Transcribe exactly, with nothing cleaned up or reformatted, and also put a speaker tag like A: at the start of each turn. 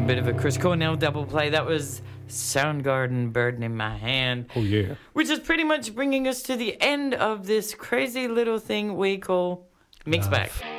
A: bit of a Chris Cornell double play. That was Soundgarden, Burden in My Hand.
B: Oh, yeah.
A: Which is pretty much bringing us to the end of this crazy little thing we call Mixed Bag.